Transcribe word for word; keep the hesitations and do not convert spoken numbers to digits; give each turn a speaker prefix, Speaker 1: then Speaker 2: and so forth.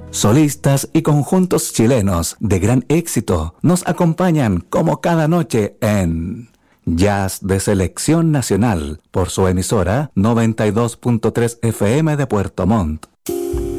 Speaker 1: Solistas y conjuntos chilenos de gran éxito nos acompañan como cada noche en Jazz de Selección Nacional por su emisora noventa y dos punto tres F M de Puerto Montt.